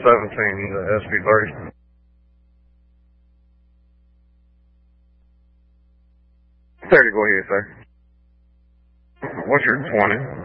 17, SP3. Go ahead, sir. What's your 20?